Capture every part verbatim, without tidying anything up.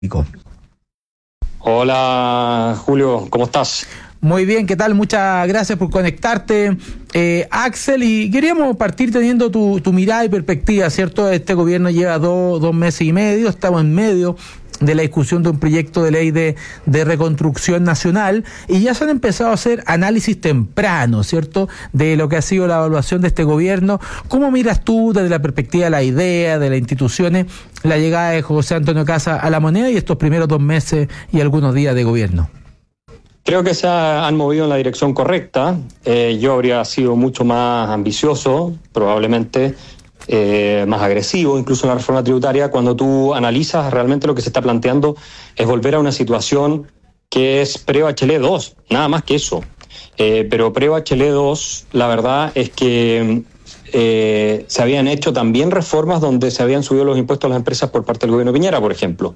Hola Julio, ¿cómo estás? Muy bien, ¿qué tal? Muchas gracias por conectarte, eh, Axel, y queríamos partir teniendo tu, tu mirada y perspectiva, ¿cierto? Este gobierno lleva dos, dos meses y medio, estamos en medio de la discusión de un proyecto de ley de, de reconstrucción nacional y ya se han empezado a hacer análisis tempranos, ¿cierto?, de lo que ha sido la evaluación de este gobierno. ¿Cómo miras tú desde la perspectiva de la idea, de las instituciones, la llegada de José Antonio Kassa a la moneda y estos primeros dos meses y algunos días de gobierno? Creo que se han movido en la dirección correcta. Eh, yo habría sido mucho más ambicioso, probablemente eh, más agresivo, incluso en la reforma tributaria. Cuando tú analizas, realmente lo que se está planteando es volver a una situación que es pre-Bachelet dos, nada más que eso. Eh, pero pre-Bachelet dos, la verdad es que eh, se habían hecho también reformas donde se habían subido los impuestos a las empresas por parte del gobierno de Piñera, por ejemplo.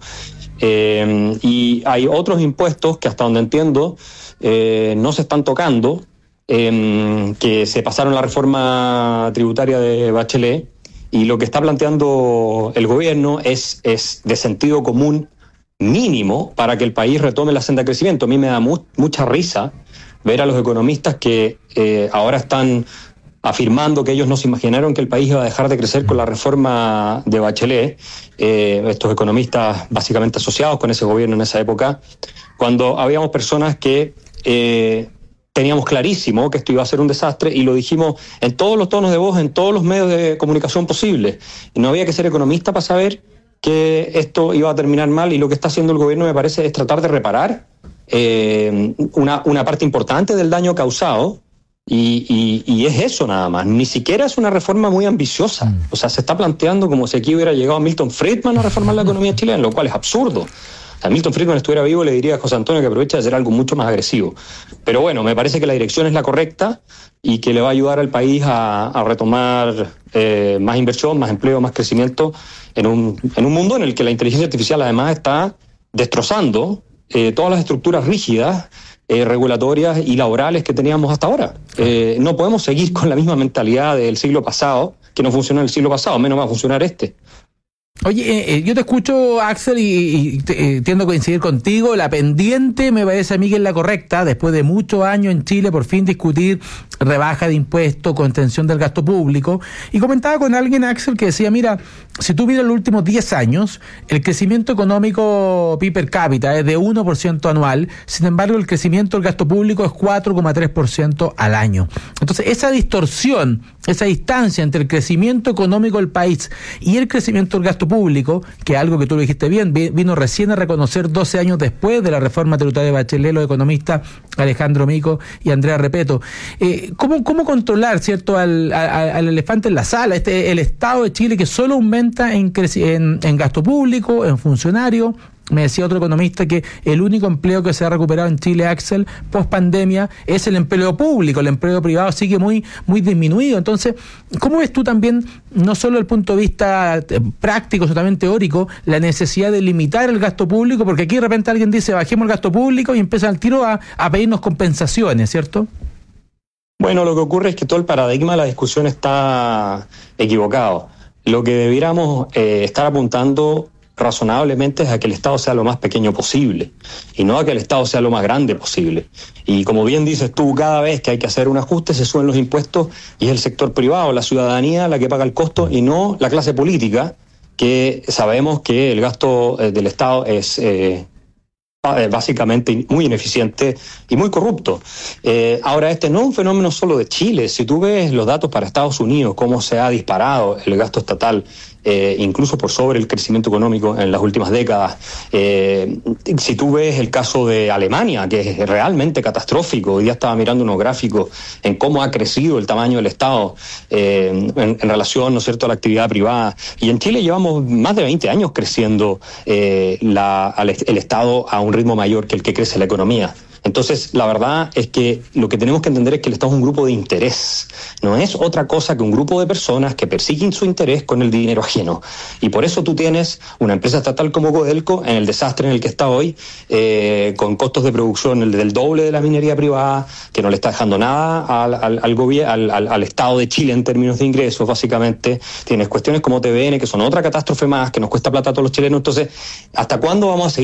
Eh, y hay otros impuestos que, hasta donde entiendo, eh, no se están tocando, eh, que se pasaron la reforma tributaria de Bachelet, y lo que está planteando el gobierno es, es de sentido común mínimo para que el país retome la senda de crecimiento. A mí me da mu- mucha risa ver a los economistas que eh, ahora están afirmando que ellos no se imaginaron que el país iba a dejar de crecer con la reforma de Bachelet, eh, estos economistas básicamente asociados con ese gobierno en esa época, cuando habíamos personas que eh, teníamos clarísimo que esto iba a ser un desastre y lo dijimos en todos los tonos de voz, en todos los medios de comunicación posibles. Y no había que ser economista para saber que esto iba a terminar mal, y lo que está haciendo el gobierno, me parece, es tratar de reparar eh, una, una parte importante del daño causado. Y, y, y es eso nada más, ni siquiera es una reforma muy ambiciosa. O sea, se está planteando como si aquí hubiera llegado Milton Friedman a reformar la economía chilena, lo cual es absurdo. O sea, Milton Friedman estuviera vivo, le diría a José Antonio que aproveche de hacer algo mucho más agresivo. Pero bueno, me parece que la dirección es la correcta y que le va a ayudar al país a, a retomar eh, más inversión, más empleo, más crecimiento en un, en un mundo en el que la inteligencia artificial además está destrozando eh, todas las estructuras rígidas, Eh, regulatorias y laborales que teníamos hasta ahora. Eh, no podemos seguir con la misma mentalidad del siglo pasado, que no funcionó en el siglo pasado, menos va a funcionar este. Oye, eh, yo te escucho, Axel, y, y te, eh, tiendo a coincidir contigo. La pendiente me parece a mí que es la correcta, después de muchos años en Chile, por fin discutir rebaja de impuestos, contención del gasto público. Y comentaba con alguien, Axel, que decía, mira, si tú miras los últimos diez años, el crecimiento económico P I B per cápita es de uno por ciento anual, sin embargo el crecimiento del gasto público es cuatro coma tres por ciento al año. Entonces, esa distorsión, esa distancia entre el crecimiento económico del país y el crecimiento del gasto público, que es algo que tú lo dijiste bien, vino recién a reconocer doce años después de la reforma tributaria de Bachelet los economistas Alejandro Mico y Andrea Repeto. Eh, ¿cómo, ¿Cómo controlar, cierto, al, al, al elefante en la sala, este el Estado de Chile que solo aumenta en, en, en gasto público, en funcionarios? Me decía otro economista que el único empleo que se ha recuperado en Chile, Axel, post pandemia, es el empleo público. El empleo privado sigue muy, muy disminuido. Entonces, ¿cómo ves tú también, no solo desde el punto de vista práctico, sino también teórico, la necesidad de limitar el gasto público? Porque aquí de repente alguien dice, bajemos el gasto público, y empieza al tiro a, a pedirnos compensaciones, ¿cierto? Bueno, lo que ocurre es que todo el paradigma de la discusión está equivocado. Lo que debiéramos eh, estar apuntando razonablemente es a que el Estado sea lo más pequeño posible y no a que el Estado sea lo más grande posible. Y como bien dices tú, cada vez que hay que hacer un ajuste se suben los impuestos y es el sector privado, la ciudadanía, la que paga el costo, y no la clase política, que sabemos que el gasto eh, del Estado es eh, básicamente muy ineficiente y muy corrupto. Eh, ahora, este no es un fenómeno solo de Chile. Si tú ves los datos para Estados Unidos, cómo se ha disparado el gasto estatal, eh, incluso por sobre el crecimiento económico en las últimas décadas. Eh, si tú ves el caso de Alemania, que es realmente catastrófico, hoy día estaba mirando unos gráficos en cómo ha crecido el tamaño del Estado eh, en, en relación, ¿no es cierto?, a la actividad privada. Y en Chile llevamos más de veinte años creciendo eh, la, el Estado a un ritmo mayor que el que crece la economía. Entonces, la verdad es que lo que tenemos que entender es que el Estado es un grupo de interés, no es otra cosa que un grupo de personas que persiguen su interés con el dinero ajeno. Y por eso tú tienes una empresa estatal como Codelco en el desastre en el que está hoy, eh, con costos de producción el del doble de la minería privada, que no le está dejando nada al, al, al, gobierno, al, al, al Estado de Chile en términos de ingresos, básicamente. Tienes cuestiones como T V N, que son otra catástrofe más, que nos cuesta plata a todos los chilenos. Entonces, ¿hasta cuándo vamos a seguir